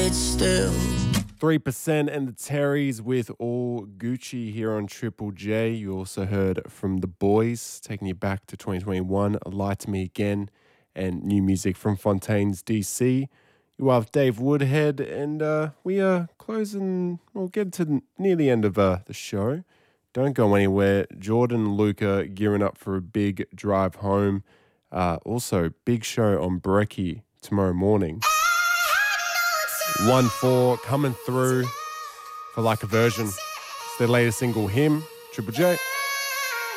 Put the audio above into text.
it still. 3% and the Terrys with All Gucci here on Triple J. You also heard from The Boys, taking you back to 2021, Lie to Me Again, and new music from Fontaines DC. You have Dave Woodhead, and we are closing, we'll get to near the end of the show. Don't go anywhere. Jordan and Luca gearing up for a big drive home. Also, big show on Brekkie tomorrow morning. 1-4 coming through for Like a Version. It's their latest single, Him, Triple J.